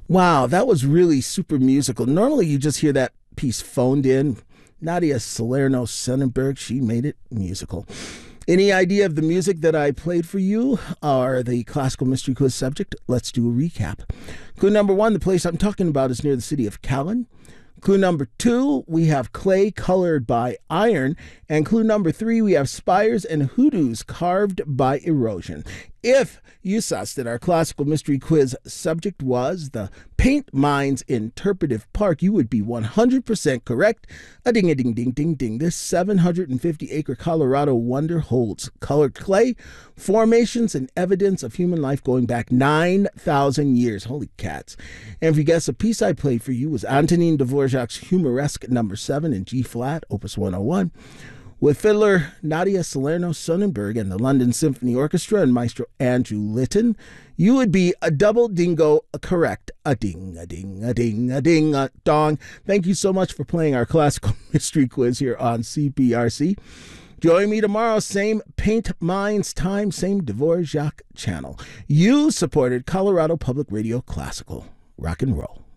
Wow, that was really super musical. Normally you just hear that piece phoned in. Nadia Salerno Sonnenberg, she made it musical. Any idea of the music that I played for you or the classical mystery quiz subject? Let's do a recap. Clue number one, the place I'm talking about is near the city of Callan. Clue number two, we have clay colored by iron. And clue number three, we have spires and hoodoos carved by erosion. If you sussed that our classical mystery quiz subject was the Paint Mines Interpretive Park, you would be 100% correct. A ding, a ding, ding, ding, ding. This 750-acre Colorado wonder holds colored clay, formations, and evidence of human life going back 9,000 years. Holy cats. And if you guess, the piece I played for you was Antonin Dvorak's Humoresque No. 7 in G-flat, Opus 101. With fiddler Nadia Salerno Sonnenberg and the London Symphony Orchestra and Maestro Andrew Litton, you would be a double dingo correct. A ding, a ding, a ding, a ding, a dong. Thank you so much for playing our classical mystery quiz here on CPRC. Join me tomorrow, same Paint Mines time, same Dvorak channel. You supported Colorado Public Radio Classical Rock and Roll.